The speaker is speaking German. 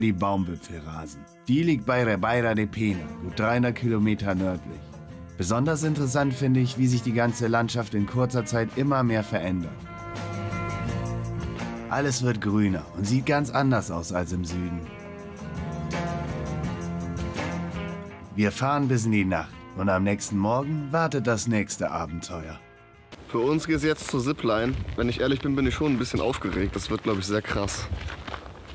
Die Baumwipfelrasen. Die liegt bei Ribeira de Pena, gut 300 Kilometer nördlich. Besonders interessant finde ich, wie sich die ganze Landschaft in kurzer Zeit immer mehr verändert. Alles wird grüner und sieht ganz anders aus als im Süden. Wir fahren bis in die Nacht und am nächsten Morgen wartet das nächste Abenteuer. Für uns geht es jetzt zur Zipline. Wenn ich ehrlich bin, bin ich schon ein bisschen aufgeregt. Das wird, glaube ich, sehr krass.